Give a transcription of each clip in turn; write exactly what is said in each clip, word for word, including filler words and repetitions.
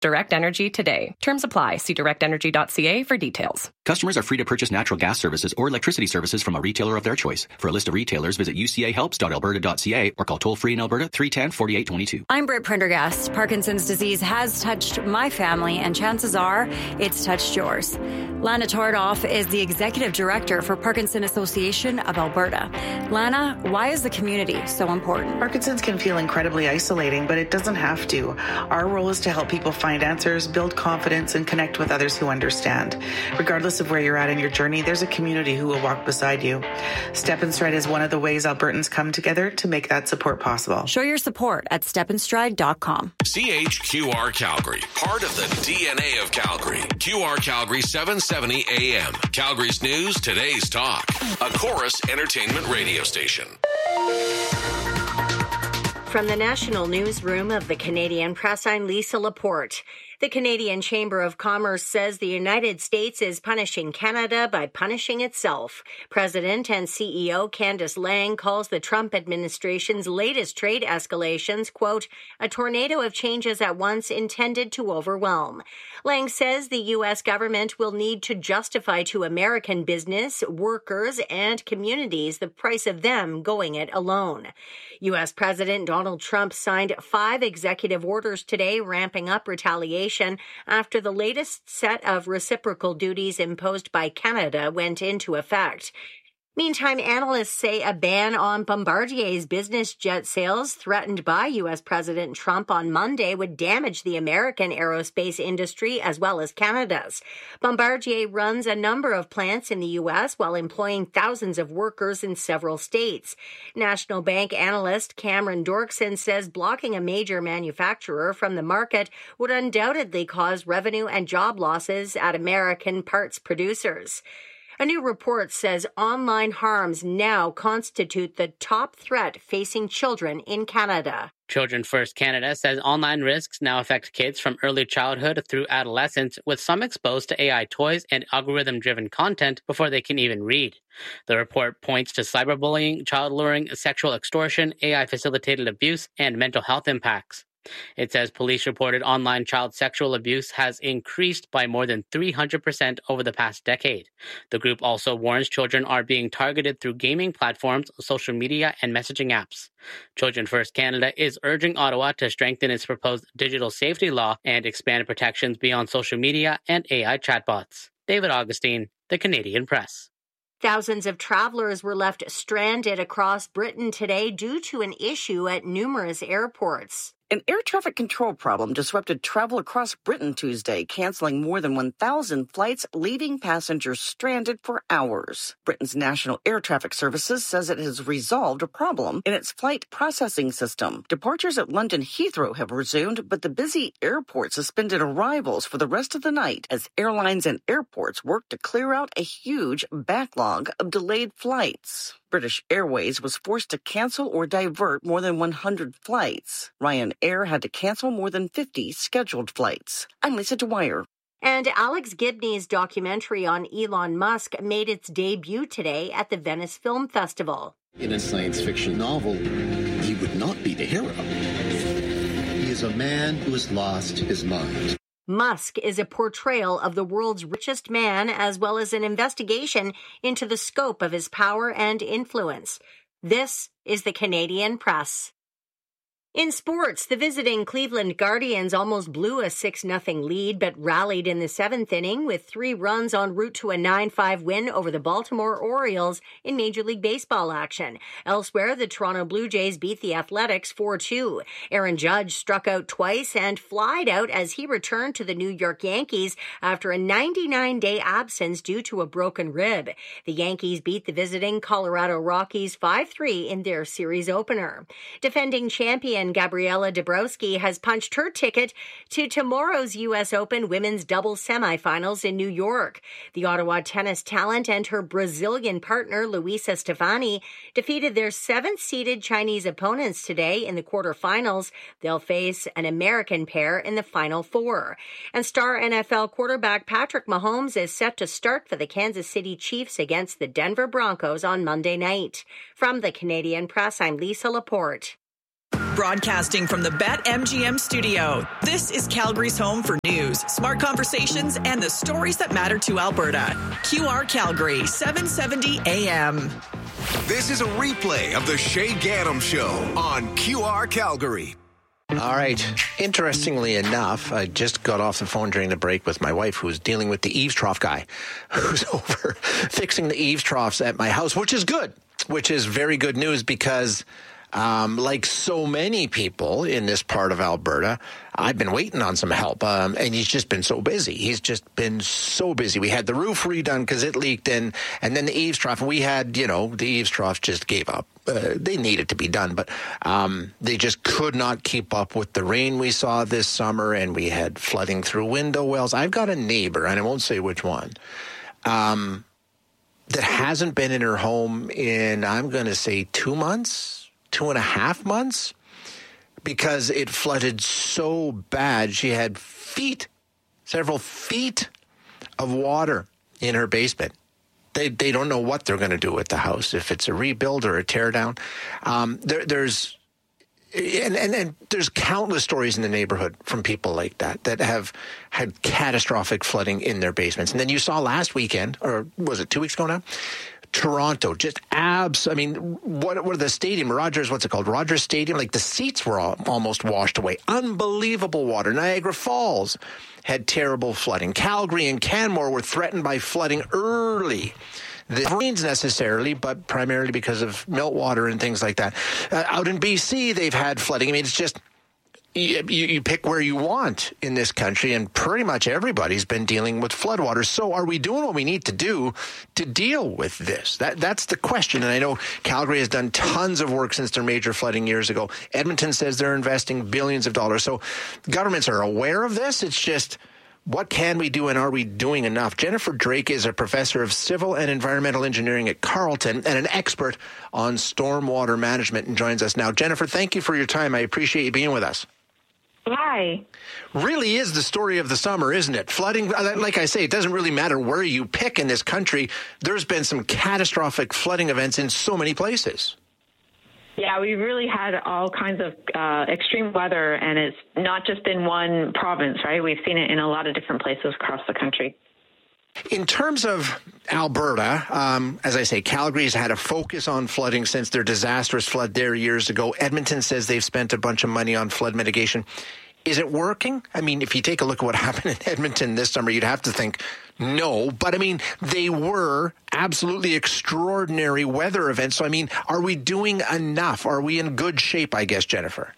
Direct Energy today. Terms apply. See direct energy dot c a for details. Customers are free to purchase natural gas services or electricity services from a retailer of their choice. For a list of retailers, visit u c a helps dot alberta dot c a or call toll-free in Alberta three one zero, four eight two two. I'm Britt Prendergast. Parkinson's disease has touched my family, and chances are it's touched yours. Lana Tardoff is the Executive Director for Parkinson Association of Alberta. Lana, why is the community so important? Parkinson's can feel incredibly isolating, but it doesn't have to. Our role is to help people find answers, build confidence, and connect with others who understand. Regardless of where you're at in your journey, there's a community who will walk beside you. Step in Stride is one of the ways Albertans come together to make that support possible. Show your support at step in stride dot com. C H Q R Calgary, part of the D N A of Calgary. Q R Calgary seven seventy A M. Calgary's news, today's talk. A Chorus Entertainment radio station. From the National Newsroom of the Canadian Press, I'm Lisa Laporte. The Canadian Chamber of Commerce says the United States is punishing Canada by punishing itself. President and C E O Candice Lang calls the Trump administration's latest trade escalations, quote, a tornado of changes at once intended to overwhelm. Lang says the U S government will need to justify to American business, workers, and communities the price of them going it alone. U S President Donald Trump signed five executive orders today ramping up retaliation after the latest set of reciprocal duties imposed by Canada went into effect. Meantime, analysts say a ban on Bombardier's business jet sales threatened by U S President Trump on Monday would damage the American aerospace industry as well as Canada's. Bombardier runs a number of plants in the U S while employing thousands of workers in several states. National Bank analyst Cameron Dorkson says blocking a major manufacturer from the market would undoubtedly cause revenue and job losses at American parts producers. A new report says online harms now constitute the top threat facing children in Canada. Children First Canada says online risks now affect kids from early childhood through adolescence, with some exposed to A I toys and algorithm-driven content before they can even read. The report points to cyberbullying, child luring, sexual extortion, A I-facilitated abuse, and mental health impacts. It says police reported online child sexual abuse has increased by more than three hundred percent over the past decade. The group also warns children are being targeted through gaming platforms, social media, and messaging apps. Children First Canada is urging Ottawa to strengthen its proposed digital safety law and expand protections beyond social media and A I chatbots. David Augustine, The Canadian Press. Thousands of travelers were left stranded across Britain today due to an issue at numerous airports. An air traffic control problem disrupted travel across Britain Tuesday, canceling more than one thousand flights, leaving passengers stranded for hours. Britain's National Air Traffic Services says it has resolved a problem in its flight processing system. Departures at London Heathrow have resumed, but the busy airport suspended arrivals for the rest of the night as airlines and airports work to clear out a huge backlog of delayed flights. British Airways was forced to cancel or divert more than one hundred flights. Ryanair had to cancel more than fifty scheduled flights. I'm Lisa Dwyer. And Alex Gibney's documentary on Elon Musk made its debut today at the Venice Film Festival. In a science fiction novel, he would not be the hero. He is a man who has lost his mind. Musk is a portrayal of the world's richest man, as well as an investigation into the scope of his power and influence. This is the Canadian Press. In sports, the visiting Cleveland Guardians almost blew a six nothing lead, but rallied in the seventh inning with three runs en route to a nine five win over the Baltimore Orioles in Major League Baseball action. Elsewhere, the Toronto Blue Jays beat the Athletics four two. Aaron Judge struck out twice and flied out as he returned to the New York Yankees after a ninety-nine day absence due to a broken rib. The Yankees beat the visiting Colorado Rockies five three in their series opener. Defending champion Gabriela Dabrowski has punched her ticket to tomorrow's U S Open women's doubles semifinals in New York. The Ottawa tennis talent and her Brazilian partner, Luisa Stefani, defeated their seventh-seeded Chinese opponents today in the quarterfinals. They'll face an American pair in the Final Four. And star N F L quarterback Patrick Mahomes is set to start for the Kansas City Chiefs against the Denver Broncos on Monday night. From the Canadian Press, I'm Lisa Laporte. Broadcasting from the BetMGM studio, this is Calgary's home for news, smart conversations, and the stories that matter to Alberta. Q R Calgary, seven seventy A M. This is a replay of the Shay Gaddam Show on Q R Calgary. All right. Interestingly enough, I just got off the phone during the break with my wife, who's dealing with the eaves trough guy, who's over fixing the eaves troughs at my house, which is good, which is very good news because Um, like so many people in this part of Alberta, I've been waiting on some help, um, and he's just been so busy. He's just been so busy. We had the roof redone because it leaked in, and then the eaves trough, and we had, you know, the eaves trough just gave up. Uh, they needed to be done, but um, they just could not keep up with the rain we saw this summer, and we had flooding through window wells. I've got a neighbor, and I won't say which one, um, that hasn't been in her home in, I'm going to say, two months. Two and a half months because it flooded so bad. She had feet, several feet of water in her basement. They they don't know what they're going to do with the house, if it's a rebuild or a tear down. Um, there, there's and, and, and there's countless stories in the neighborhood from people like that that have had catastrophic flooding in their basements. And then you saw last weekend, or was it two weeks ago now? Toronto, just abs. I mean, what what are the stadium? Rogers, what's it called? Rogers Stadium. Like the seats were all, almost washed away. Unbelievable water. Niagara Falls had terrible flooding. Calgary and Canmore were threatened by flooding early. The rains necessarily, but primarily because of meltwater and things like that. Uh, out in B C, they've had flooding. I mean, it's just You, you pick where you want in this country, and pretty much everybody's been dealing with floodwaters. So are we doing what we need to do to deal with this? That That's the question. And I know Calgary has done tons of work since their major flooding years ago. Edmonton says they're investing billions of dollars. So governments are aware of this. It's just, what can we do, and are we doing enough? Jennifer Drake is a professor of civil and environmental engineering at Carleton and an expert on stormwater management, and joins us now. Jennifer, thank you for your time. I appreciate you being with us. Hi. Really is the story of the summer, isn't it? Flooding, like I say, it doesn't really matter where you pick in this country. There's been some catastrophic flooding events in so many places. Yeah, we really had all kinds of uh, extreme weather, and it's not just in one province, right? We've seen it in a lot of different places across the country. In terms of Alberta, um, as I say, Calgary's had a focus on flooding since their disastrous flood there years ago. Edmonton says they've spent a bunch of money on flood mitigation. Is it working? I mean, if you take a look at what happened in Edmonton this summer, you'd have to think no. But, I mean, they were absolutely extraordinary weather events. So, I mean, are we doing enough? Are we in good shape, I guess, Jennifer?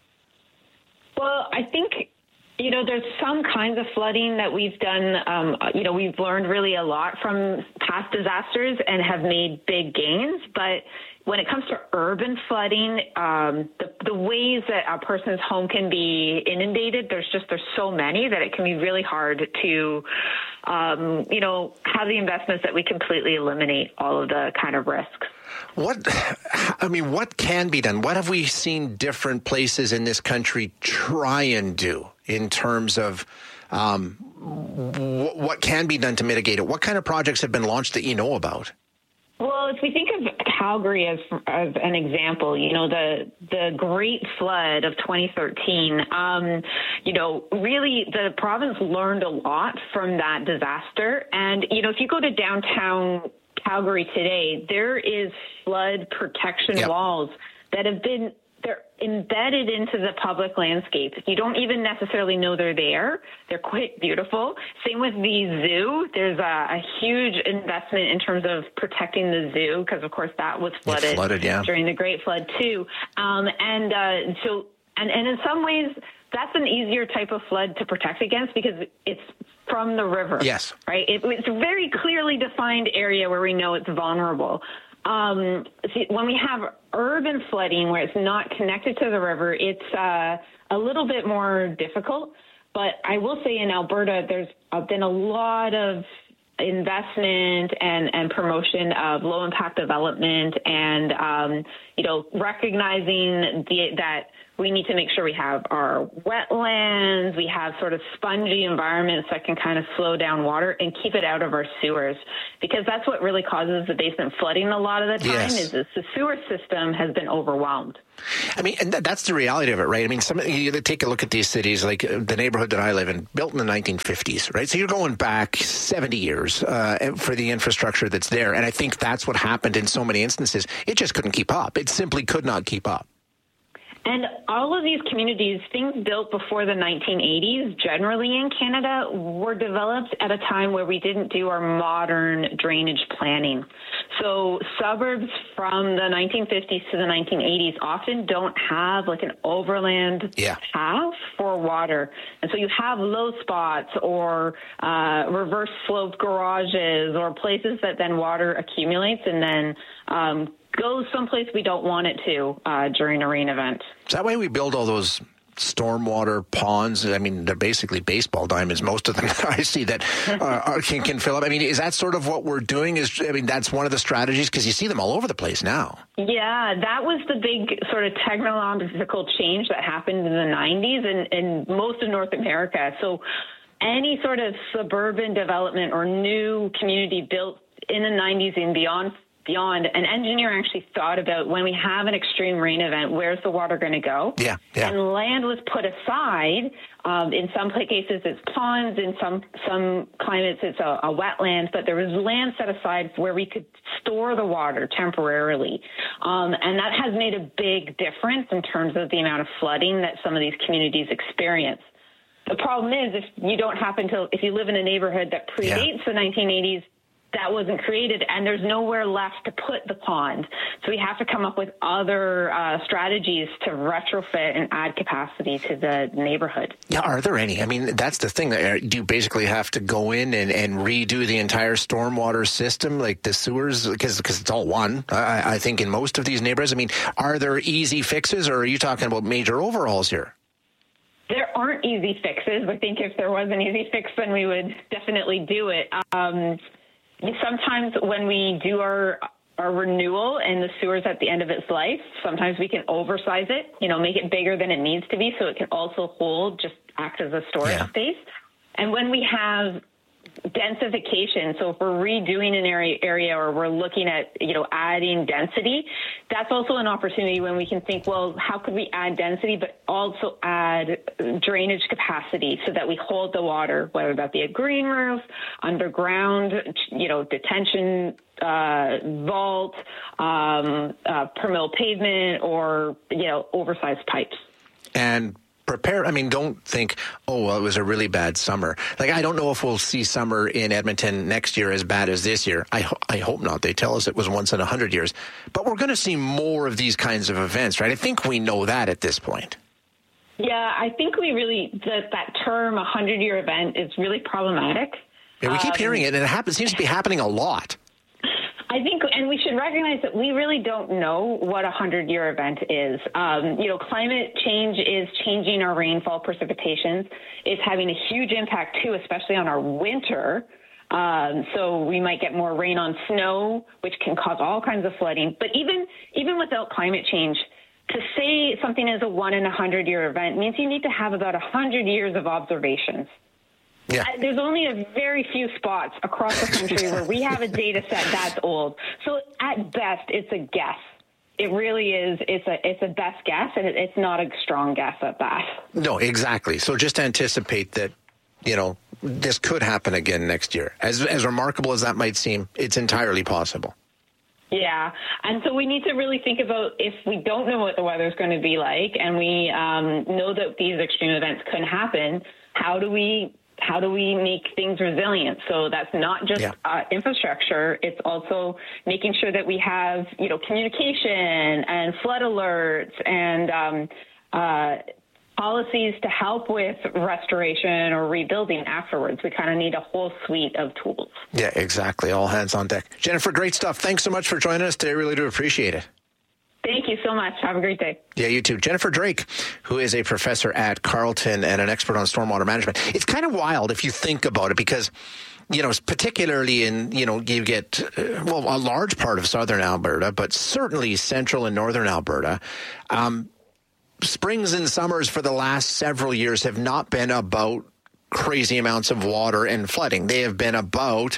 Well, I think, you know, there's some kinds of flooding that we've done. Um, you know, we've learned really a lot from past disasters and have made big gains. But when it comes to urban flooding, um, the, the ways that a person's home can be inundated, there's just there's so many that it can be really hard to, um, you know, have the investments that we completely eliminate all of the kind of risks. What, I mean, what can be done? What have we seen different places in this country try and do in terms of um, w- what can be done to mitigate it? What kind of projects have been launched that you know about? Well, if we think of Calgary as, as an example, you know, the the Great Flood of twenty thirteen, um, you know, really the province learned a lot from that disaster. And, you know, if you go to downtown Calgary today, there is flood protection yep. walls that have been they're embedded into the public landscape. You don't even necessarily know they're there. They're quite beautiful. Same with the zoo. There's a, a huge investment in terms of protecting the zoo because, of course, that was flooded, flooded yeah. during the Great Flood too. Um, and uh, so, and, and in some ways, that's an easier type of flood to protect against because it's from the river. Yes. Right? It, it's a very clearly defined area where we know it's vulnerable. Um, see, when we have urban flooding where it's not connected to the river, it's uh, a little bit more difficult. But I will say in Alberta, there's uh, been a lot of investment and, and promotion of low impact development and, um, you know, recognizing the, that We need to make sure we have our wetlands, we have sort of spongy environments that can kind of slow down water and keep it out of our sewers, because that's what really causes the basement flooding a lot of the time. Yes. Is this, the sewer system has been overwhelmed. I mean, and that's the reality of it, right? I mean, some, you take a look at these cities, like the neighborhood that I live in, built in the nineteen fifties, right? So you're going back seventy years uh, for the infrastructure that's there. And I think that's what happened in so many instances. It just couldn't keep up. It simply could not keep up. And all of these communities, things built before the nineteen eighties, generally in Canada, were developed at a time where we didn't do our modern drainage planning. So suburbs from the nineteen fifties to the nineteen eighties often don't have like an overland yeah. path for water. And so you have low spots or uh, reverse sloped garages or places that then water accumulates and then um, goes someplace we don't want it to uh, during a rain event. Is that why we build all those stormwater ponds? I mean, they're basically baseball diamonds, most of them I see that uh, can, can fill up. I mean, is that sort of what we're doing? Is I mean, that's one of the strategies, because you see them all over the place now. Yeah, that was the big sort of technological change that happened in the nineties in, in most of North America. So any sort of suburban development or new community built in the nineties and beyond Beyond, an engineer actually thought about, when we have an extreme rain event, where's the water going to go? Yeah, yeah. And land was put aside. Um, in some cases, it's ponds. In some some climates, it's a, a wetland. But there was land set aside where we could store the water temporarily. Um, and that has made a big difference in terms of the amount of flooding that some of these communities experience. The problem is, if you don't happen to, if you live in a neighborhood that predates yeah. the nineteen eighties, that wasn't created, and there's nowhere left to put the pond. So we have to come up with other uh, strategies to retrofit and add capacity to the neighborhood. Yeah, are there any? I mean, that's the thing. That you basically have to go in and, and redo the entire stormwater system, like the sewers, because because it's all one, I, I think, in most of these neighborhoods. I mean, are there easy fixes, or are you talking about major overhauls here? There aren't easy fixes. I think if there was an easy fix, then we would definitely do it. Um, Sometimes when we do our our renewal and the sewer's at the end of its life, sometimes we can oversize it, you know, make it bigger than it needs to be so it can also hold, just act as a storage yeah. space. And when we have densification, so if we're redoing an area, area or we're looking at, you know, adding density, that's also an opportunity when we can think, well, how could we add density but also add drainage capacity so that we hold the water, whether that be a green roof, underground, you know, detention uh, vault, um, uh, permeable pavement, or, you know, oversized pipes. And prepare, I mean, don't think, oh, well, it was a really bad summer. Like, I don't know if we'll see summer in Edmonton next year as bad as this year. I, ho- I hope not. They tell us it was once in a hundred years. But we're going to see more of these kinds of events, right? I think we know that at this point. Yeah, I think we really, that, that term, a hundred-year event, is really problematic. Yeah, we keep um, hearing it, and it happens, seems to be happening a lot. I think, and we should recognize that we really don't know what a hundred-year event is. Um, you know, climate change is changing our rainfall precipitations. It's having a huge impact, too, especially on our winter. Um, so we might get more rain on snow, which can cause all kinds of flooding. But even even without climate change, to say something is a one in a hundred-year event means you need to have about a hundred years of observations. Yeah. There's only a very few spots across the country where we have a data set that's old. So at best, it's a guess. It really is. It's a it's a best guess, and it, it's not a strong guess at that. No, exactly. So just anticipate that, you know, this could happen again next year. As as remarkable as that might seem, it's entirely possible. Yeah. And so we need to really think about, if we don't know what the weather's going to be like, and we um, know that these extreme events could happen, how do we How do we make things resilient? So that's not just yeah. uh, infrastructure. It's also making sure that we have, you know, communication and flood alerts and um, uh, policies to help with restoration or rebuilding afterwards. We kind of need a whole suite of tools. Yeah, exactly. All hands on deck. Jennifer, great stuff. Thanks so much for joining us today. Really do appreciate it. Thank you so much. Have a great day. Yeah, you too. Jennifer Drake, who is a professor at Carleton and an expert on stormwater management. It's kind of wild if you think about it, because, you know, particularly in, you know, you get, uh, well, a large part of southern Alberta, but certainly central and northern Alberta, um, springs and summers for the last several years have not been about crazy amounts of water and flooding. They have been about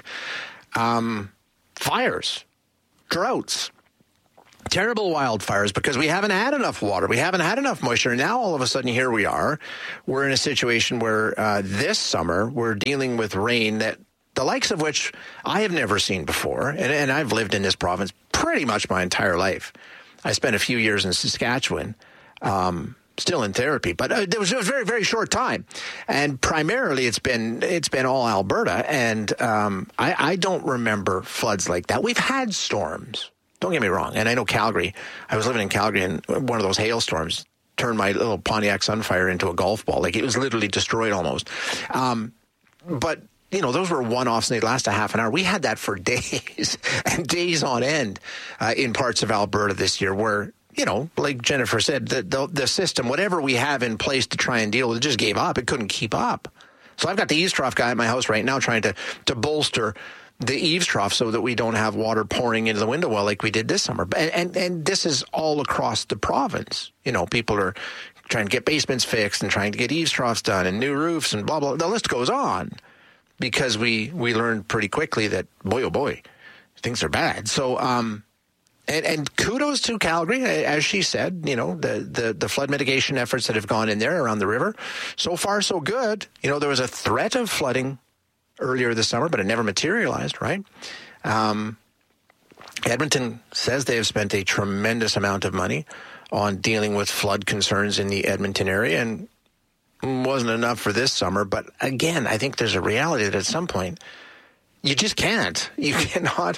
um, fires, droughts, terrible wildfires, because we haven't had enough water. We haven't had enough moisture. And now all of a sudden, here we are. We're in a situation where uh, this summer we're dealing with rain that the likes of which I have never seen before. And, and I've lived in this province pretty much my entire life. I spent a few years in Saskatchewan, um, still in therapy, but uh, it was a very, very short time. And primarily it's been it's been all Alberta. And um, I, I don't remember floods like that. We've had storms. Don't get me wrong. And I know Calgary. I was living in Calgary, and one of those hailstorms turned my little Pontiac Sunfire into a golf ball. Like, it was literally destroyed almost. Um, but, you know, those were one-offs, and they last a half an hour. We had that for days and days on end uh, in parts of Alberta this year where, you know, like Jennifer said, the, the, the system, whatever we have in place to try and deal with it, just gave up. It couldn't keep up. So I've got the eaves trough guy at my house right now trying to, to bolster the eaves trough so that we don't have water pouring into the window well like we did this summer. And, and and this is all across the province. You know, people are trying to get basements fixed and trying to get eaves troughs done and new roofs and blah, blah. The list goes on, because we, we learned pretty quickly that, boy, oh boy, things are bad. So, um, and, and kudos to Calgary, as she said, you know, the, the, the flood mitigation efforts that have gone in there around the river. So far, so good. You know, there was a threat of flooding earlier this summer, but it never materialized, right? Um, Edmonton says they have spent a tremendous amount of money on dealing with flood concerns in the Edmonton area, and wasn't enough for this summer. But again, I think there's a reality that at some point you just can't. You cannot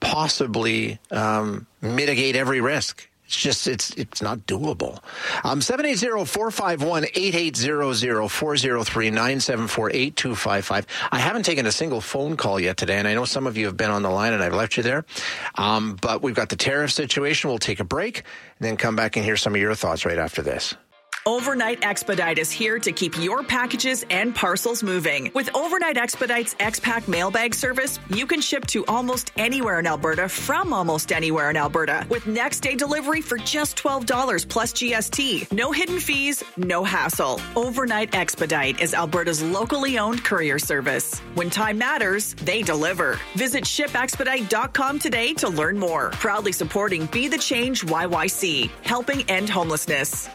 possibly um, mitigate every risk. It's just, it's it's not doable. Um, seven eight zero, four five one, eight eight zero zero, four zero three, nine seven four, eight two five five. I haven't taken a single phone call yet today, and I know some of you have been on the line and I've left you there. Um, but we've got the tariff situation. We'll take a break and then come back and hear some of your thoughts right after this. Overnight Expedite is here to keep your packages and parcels moving. With Overnight Expedite's X-Pack mailbag service, you can ship to almost anywhere in Alberta from almost anywhere in Alberta with next day delivery for just twelve dollars plus G S T. No hidden fees, no hassle. Overnight Expedite is Alberta's locally owned courier service. When time matters, they deliver. Visit ship expedite dot com today to learn more. Proudly supporting Be the Change Y Y C, helping end homelessness.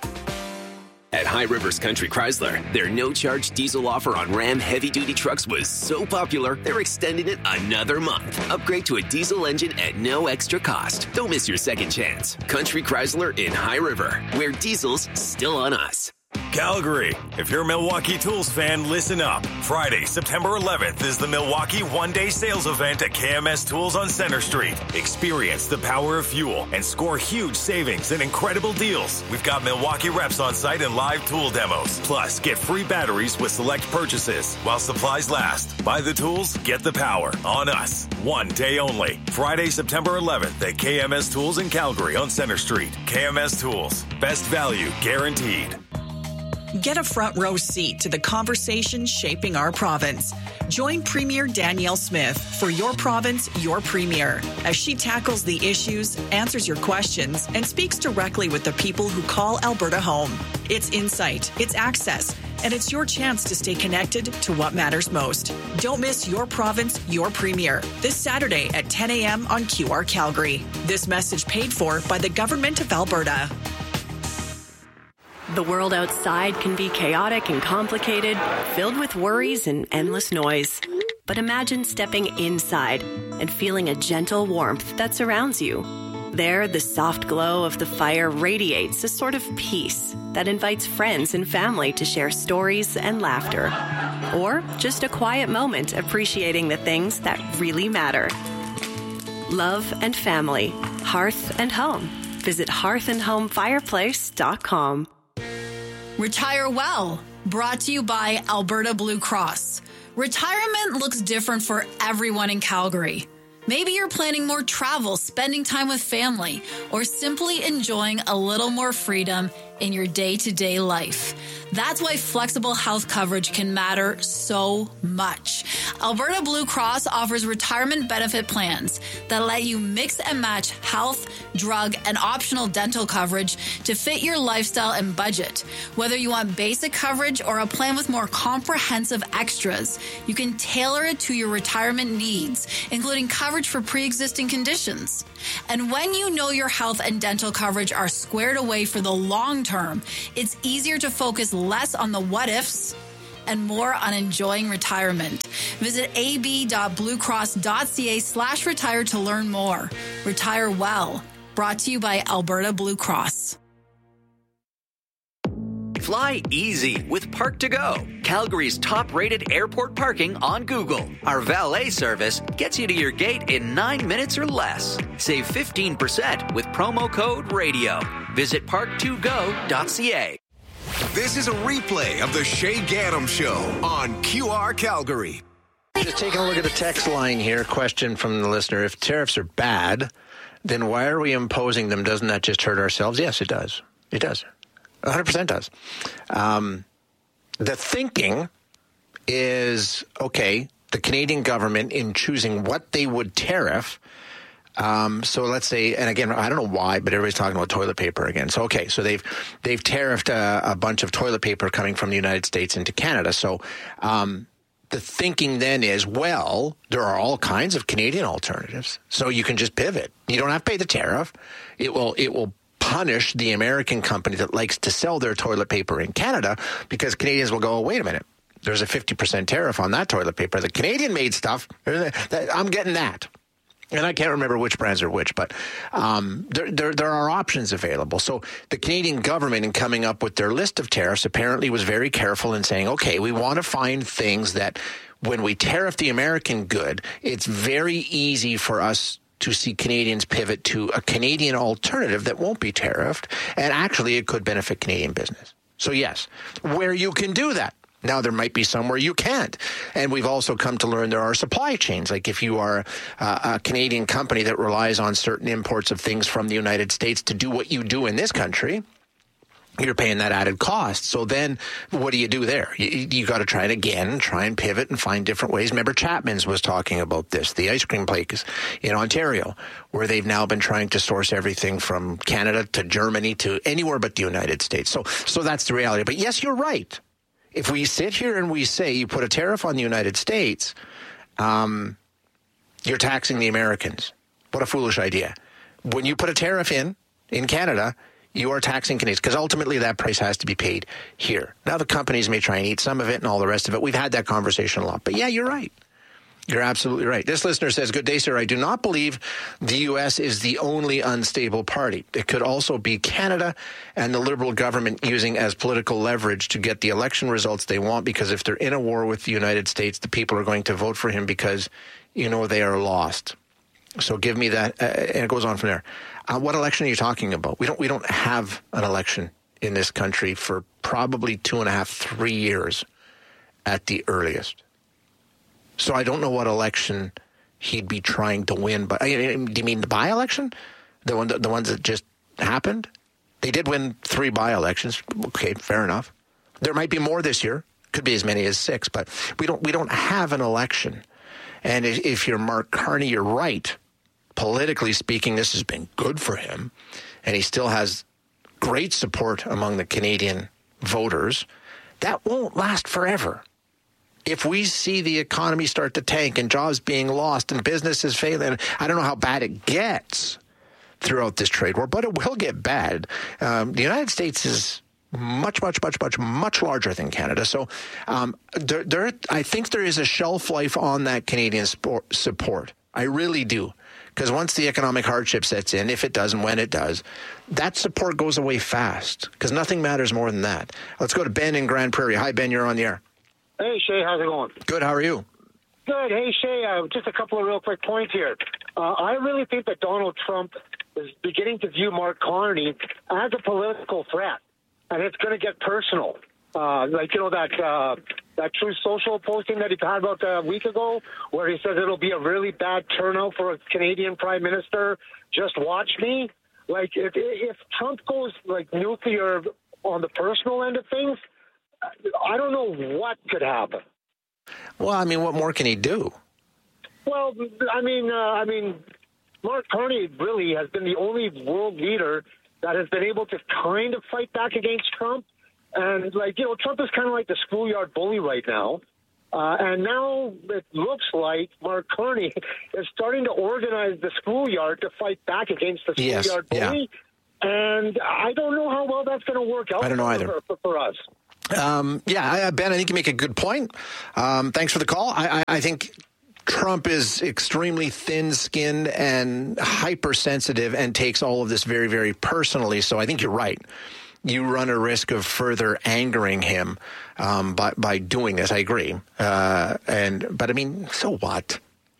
At High Rivers Country Chrysler, their no-charge diesel offer on Ram heavy-duty trucks was so popular, they're extending it another month. Upgrade to a diesel engine at no extra cost. Don't miss your second chance. Country Chrysler in High River, where diesel's still on us. Calgary. If you're a Milwaukee Tools fan, listen up. Friday, September eleventh is the Milwaukee one-day sales event at K M S Tools on Center Street. Experience the power of fuel and score huge savings and incredible deals. We've got Milwaukee reps on site and live tool demos. Plus, get free batteries with select purchases while supplies last. Buy the tools, get the power. On us. One day only. Friday, September eleventh at K M S Tools in Calgary on Center Street. K M S Tools. Best value guaranteed. Get a front row seat to the conversation shaping our province. Join Premier Danielle Smith for Your Province, Your Premier, as she tackles the issues, answers your questions, and speaks directly with the people who call Alberta home. It's insight, it's access, and it's your chance to stay connected to what matters most. Don't miss Your Province, Your Premier, this Saturday at ten a.m. on Q R Calgary. This message paid for by the Government of Alberta. The world outside can be chaotic and complicated, filled with worries and endless noise. But imagine stepping inside and feeling a gentle warmth that surrounds you. There, the soft glow of the fire radiates a sort of peace that invites friends and family to share stories and laughter. Or just a quiet moment appreciating the things that really matter. Love and family, hearth and home. Visit hearth and home fireplace dot com. Retire well, brought to you by Alberta Blue Cross. Retirement looks different for everyone in Calgary. Maybe you're planning more travel, spending time with family, or simply enjoying a little more freedom in your day-to-day life. That's why flexible health coverage can matter so much. Alberta Blue Cross offers retirement benefit plans that let you mix and match health, drug, and optional dental coverage to fit your lifestyle and budget. Whether you want basic coverage or a plan with more comprehensive extras, you can tailor it to your retirement needs, including coverage for pre-existing conditions. And when you know your health and dental coverage are squared away for the long term, it's easier to focus less on the what-ifs and more on enjoying retirement. Visit ab.bluecross.ca slash retire to learn more. Retire well. Brought to you by Alberta Blue Cross. Fly easy with Park to Go, Calgary's top-rated airport parking on Google. Our valet service gets you to your gate in nine minutes or less. Save fifteen percent with promo code RADIO. Visit park to go dot c a. This is a replay of the Shay Gaddam Show on Q R Calgary. Just taking a look at the text line here. Question from the listener. If tariffs are bad, then why are we imposing them? Doesn't that just hurt ourselves? Yes, it does. It does. one hundred percent does. Um, the thinking is, okay, the Canadian government in choosing what they would tariff. Um, so let's say, and again, I don't know why, but everybody's talking about toilet paper again. So, okay, so they've, they've tariffed a, a bunch of toilet paper coming from the United States into Canada. So, um, the thinking then is, well, there are all kinds of Canadian alternatives. So you can just pivot. You don't have to pay the tariff. It will, it will punish the American company that likes to sell their toilet paper in Canada, because Canadians will go, oh, wait a minute, there's a fifty percent tariff on that toilet paper. The Canadian-made stuff, I'm getting that. And I can't remember which brands are which, but um, there, there there are options available. So the Canadian government, in coming up with their list of tariffs, apparently was very careful in saying, okay, we want to find things that when we tariff the American good, it's very easy for us to see Canadians pivot to a Canadian alternative that won't be tariffed, and actually it could benefit Canadian business. So yes, where you can do that. Now, there might be somewhere you can't. And we've also come to learn there are supply chains. Like if you are uh, a Canadian company that relies on certain imports of things from the United States to do what you do in this country, you're paying that added cost. So then what do you do there? You, you got to try it again, try and pivot and find different ways. Remember, Chapman's was talking about this, the ice cream place in Ontario, where they've now been trying to source everything from Canada to Germany to anywhere but the United States. So, so that's the reality. But yes, you're right. If we sit here and we say you put a tariff on the United States, um, you're taxing the Americans. What a foolish idea. When you put a tariff in, in Canada, you are taxing Canadians, because ultimately that price has to be paid here. Now, the companies may try and eat some of it and all the rest of it. We've had that conversation a lot. But yeah, you're right. You're absolutely right. This listener says, good day, sir. I do not believe the U S is the only unstable party. It could also be Canada and the Liberal government using as political leverage to get the election results they want, because if they're in a war with the United States, the people are going to vote for him because, you know, they are lost. So give me that. Uh, and it goes on from there. Uh, what election are you talking about? We don't, we don't have an election in this country for probably two and a half, three years at the earliest. So I don't know what election he'd be trying to win. But do you mean the by-election? The one, the ones that just happened? They did win three by-elections. Okay, fair enough. There might be more this year. Could be as many as six. But we don't we don't have an election. And if you're Mark Carney, you're right. Politically speaking, this has been good for him. And he still has great support among the Canadian voters. That won't last forever. If we see the economy start to tank and jobs being lost and businesses failing, I don't know how bad it gets throughout this trade war, but it will get bad. Um, the United States is much, much, much, much, much larger than Canada. So um, there, there, I think there is a shelf life on that Canadian sport, support. I really do. Because once the economic hardship sets in, if it does and when it does, that support goes away fast, because nothing matters more than that. Let's go to Ben in Grand Prairie. Hi, Ben, you're on the air. Hey, Shay, how's it going? Good, how are you? Good. Hey, Shay, uh, just a couple of real quick points here. Uh, I really think that Donald Trump is beginning to view Mark Carney as a political threat, and it's going to get personal. Uh, like, you know, that uh, that Truth Social posting that he had about a week ago, where he says it'll be a really bad turnout for a Canadian prime minister. Just watch me. Like, if, if Trump goes, like, nuclear on the personal end of things, I don't know what could happen. Well, I mean, what more can he do? Well, I mean, uh, I mean, Mark Carney really has been the only world leader that has been able to kind of fight back against Trump. And, like, you know, Trump is kind of like the schoolyard bully right now. Uh, and now it looks like Mark Carney is starting to organize the schoolyard to fight back against the schoolyard yes, bully. Yeah. And I don't know how well that's going to work out I don't know for, either. For, for us. Um, yeah, I, Ben, I think you make a good point. Um, thanks for the call. I, I, I think Trump is extremely thin-skinned and hypersensitive and takes all of this very, very personally. So I think you're right. You run a risk of further angering him um, by by doing this. I agree. Uh, and but I mean, so what?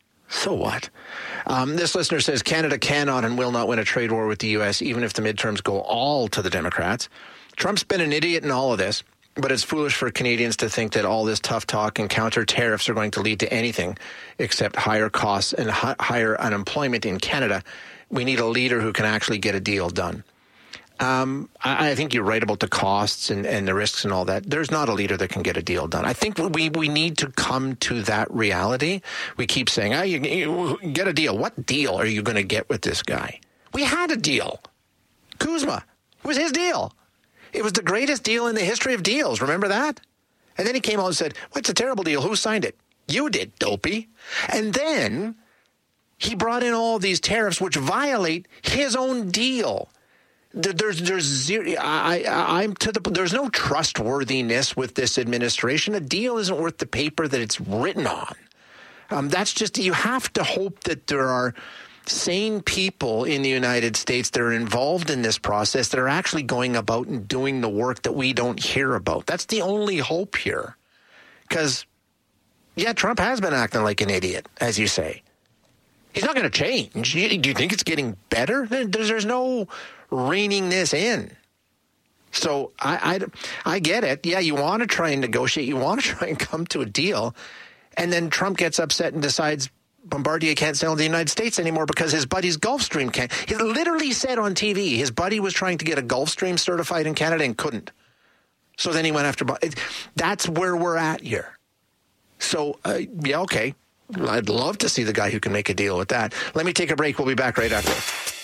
So what? Um, this listener says Canada cannot and will not win a trade war with the U S, even if the midterms go all to the Democrats. Trump's been an idiot in all of this, but it's foolish for Canadians to think that all this tough talk and counter tariffs are going to lead to anything except higher costs and hi- higher unemployment in Canada. We need a leader who can actually get a deal done. Um, I, I think you're right about the costs and, and the risks and all that. There's not a leader that can get a deal done. I think we, we need to come to that reality. We keep saying, oh, you, you get a deal. What deal are you going to get with this guy? We had a deal. Kuzma. It was his deal. It was the greatest deal in the history of deals. Remember that? And then he came out and said, well, it's a terrible deal. Who signed it? You did, dopey. And then he brought in all these tariffs which violate his own deal. There's, there's zero. I, I, I'm to the. There's no trustworthiness with this administration. A deal isn't worth the paper that it's written on. Um, that's just. You have to hope that there are sane people in the United States that are involved in this process that are actually going about and doing the work that we don't hear about. That's the only hope here. Because, yeah, Trump has been acting like an idiot, as you say. He's not going to change. Do you think it's getting better? There's, there's no reining this in. So I, I, I get it. Yeah, you want to try and negotiate. You want to try and come to a deal. And then Trump gets upset and decides Bombardier can't sell in the United States anymore because his buddy's Gulfstream can't. He literally said on T V his buddy was trying to get a Gulfstream certified in Canada and couldn't. So then he went after. That's where we're at here. So, uh, yeah, okay. I'd love to see the guy who can make a deal with that. Let me take a break. We'll be back right after.